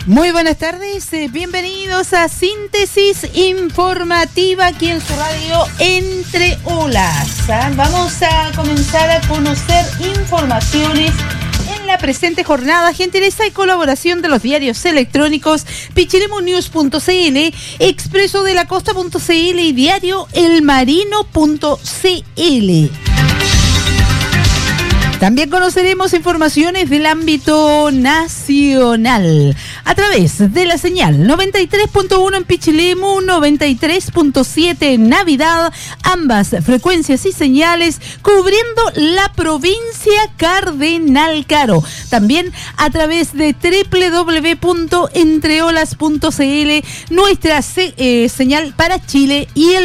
Muy buenas tardes, bienvenidos a Síntesis Informativa aquí en su radio Entre Olas. Vamos a comenzar a conocer informaciones en la presente jornada, gentileza y colaboración de los diarios electrónicos pichilemu.news.cl, Expreso de la Costa.cl y diario elmarino.cl. También conoceremos informaciones del ámbito nacional a través de la señal 93.1 en Pichilemu, 93.7 en Navidad, ambas frecuencias y señales cubriendo la provincia Cardenal Caro. También a través de www.entreolas.cl, nuestra señal para Chile y el